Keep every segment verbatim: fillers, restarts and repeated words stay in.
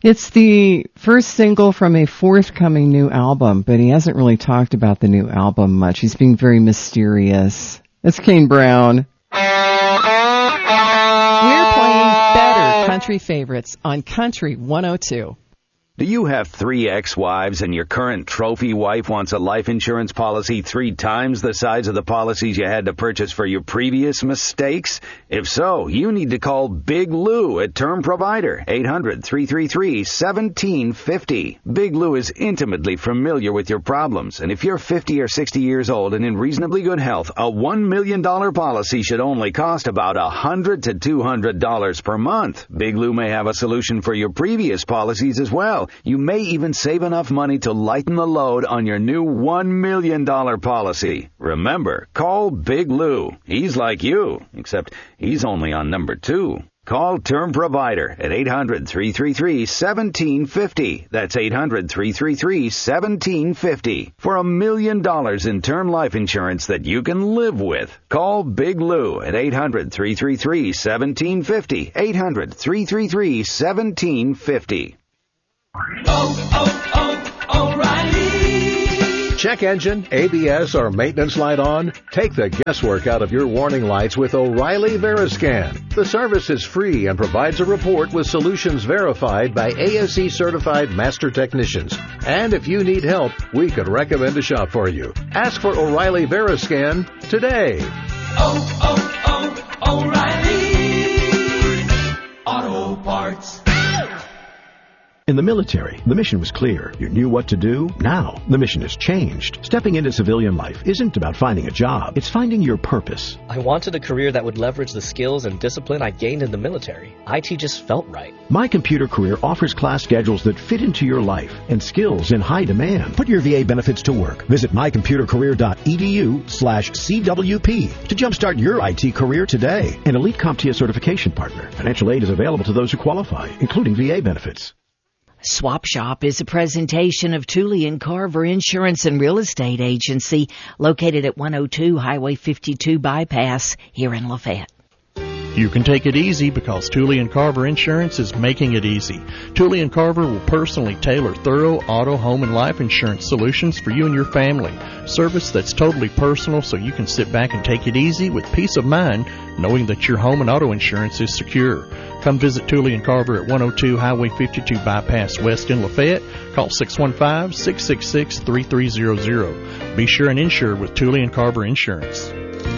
It's the first single from a forthcoming new album, but he hasn't really talked about the new album much. He's being very mysterious. It's Kane Brown. We're playing better country favorites on Country one oh two. Do you have three ex-wives and your current trophy wife wants a life insurance policy three times the size of the policies you had to purchase for your previous mistakes? If so, you need to call Big Lou at Term Provider, eight hundred, three three three, one seven five zero. Big Lou is intimately familiar with your problems, and if you're fifty or sixty years old and in reasonably good health, a one million dollars policy should only cost about one hundred to two hundred dollars per month. Big Lou may have a solution for your previous policies as well. You may even save enough money to lighten the load on your new one million dollars policy. Remember, call Big Lou. He's like you, except he's only on number two. Call Term Provider at eight hundred, three three three, one seven five zero. That's eight hundred, three three three, one seven five zero. For a million dollars in term life insurance that you can live with. Call Big Lou at eight hundred, three three three, one seven five zero. eight hundred, three three three, one seven five zero. Oh, oh, oh, O'Reilly. Check engine, A B S, or maintenance light on? Take the guesswork out of your warning lights with O'Reilly Veriscan. The service is free and provides a report with solutions verified by A S E certified master technicians. And if you need help, we could recommend a shop for you. Ask for O'Reilly Veriscan today. Oh, oh, oh, O'Reilly Auto Parts. In the military, the mission was clear. You knew what to do. Now, the mission has changed. Stepping into civilian life isn't about finding a job. It's finding your purpose. I wanted a career that would leverage the skills and discipline I gained in the military. I T just felt right. My Computer Career offers class schedules that fit into your life and skills in high demand. Put your V A benefits to work. Visit my computer career dot e d u slash C W P to jumpstart your I T career today. An elite CompTIA certification partner. Financial aid is available to those who qualify, including V A benefits. Swap Shop is a presentation of Thule and Carver Insurance and Real Estate Agency, located at one oh two Highway fifty-two Bypass here in Lafayette. You can take it easy because Thule and Carver Insurance is making it easy. Thule and Carver will personally tailor thorough auto, home, and life insurance solutions for you and your family. Service that's totally personal so you can sit back and take it easy with peace of mind knowing that your home and auto insurance is secure. Come visit Thule and Carver at one oh two Highway fifty-two Bypass West in Lafayette. Call six one five, six six six, three three zero zero. Be sure and insure with Thule and Carver Insurance.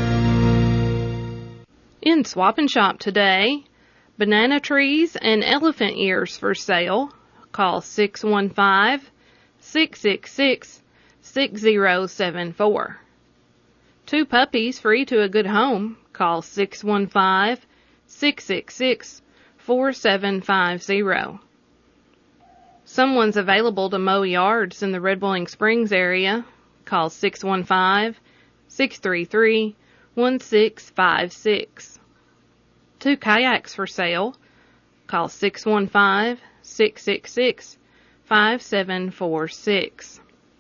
In Swap and Shop today, banana trees and elephant ears for sale. Call six one five, six six six, six zero seven four. Two puppies free to a good home. Call six one five, six six six, four seven five zero. Someone's available to mow yards in the Red Boiling Springs area. Call six one five, six three three, one six five six. Two kayaks for sale. Call six one five, six six six, five seven four six.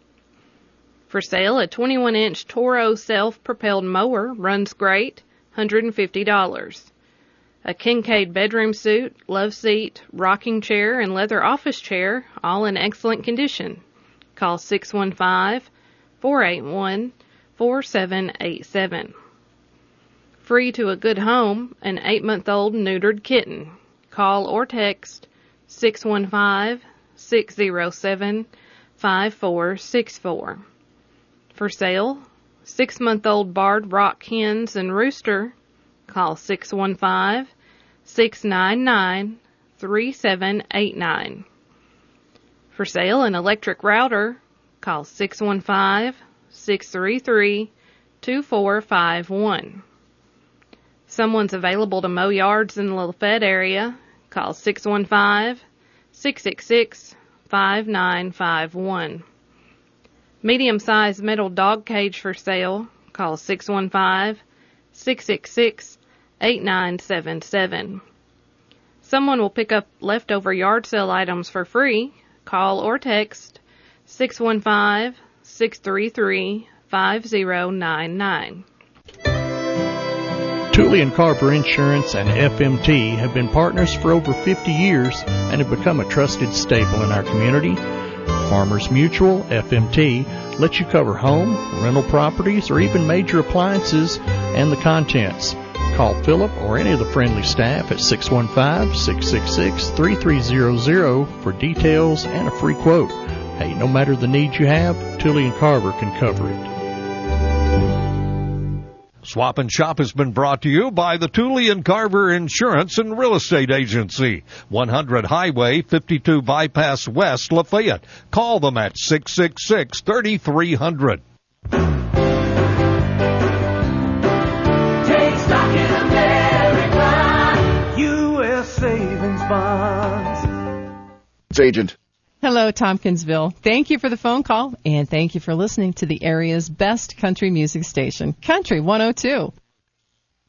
For sale, a twenty-one inch Toro self-propelled mower runs great, one hundred fifty dollars. A Kincaid bedroom suit, love seat, rocking chair, and leather office chair, all in excellent condition. Call six one five, four eight one, four seven eight seven. Free to a good home, an eight-month-old neutered kitten. Call or text six one five, six zero seven, five four six four. For sale, six-month-old barred rock hens and rooster. Call six one five, six nine nine, three seven eight nine. For sale, an electric router. Call six one five, six three three, two four five one. Someone's available to mow yards in the Lafayette area. Call six one five, six six six, five nine five one. Medium-sized metal dog cage for sale. Call six one five, six six six, eight nine seven seven. Someone will pick up leftover yard sale items for free. Call or text six one five, six three three, five zero nine nine. Tooley and Carver Insurance and F M T have been partners for over fifty years and have become a trusted staple in our community. Farmers Mutual, F M T, lets you cover home, rental properties, or even major appliances and the contents. Call Philip or any of the friendly staff at six one five, six six six, three three zero zero for details and a free quote. Hey, no matter the need you have, Tooley and Carver can cover it. Swap and Shop has been brought to you by the Tooley and Carver Insurance and Real Estate Agency, one hundred Highway fifty-two Bypass West, Lafayette. Call them at six six six, three three zero zero. Take stock in America. U S Savings Bonds. It's Agent. Hello, Tompkinsville. Thank you for the phone call, and thank you for listening to the area's best country music station, Country one oh two.